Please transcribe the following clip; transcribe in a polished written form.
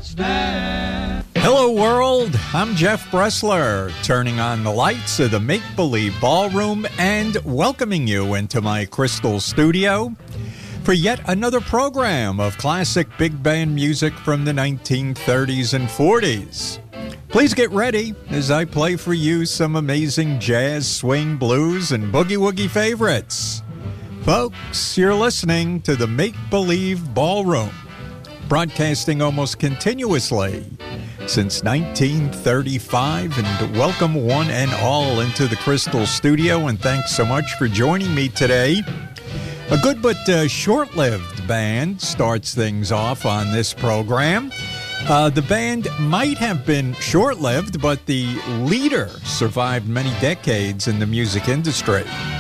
Hello, world. I'm Jeff Bressler, turning on the lights of the Make Believe Ballroom and welcoming you into my crystal studio for yet another program of classic big band music from the 1930s and 40s. Please get ready as I play for you some amazing jazz, swing, blues, and boogie-woogie favorites. Folks, you're listening to the Make Believe Ballroom, broadcasting almost continuously since 1935, and welcome one and all into the Crystal Studio, and thanks so much for joining me today. A good but short-lived band starts things off on this program. The band might have been short-lived, but the leader survived many decades in the music industry.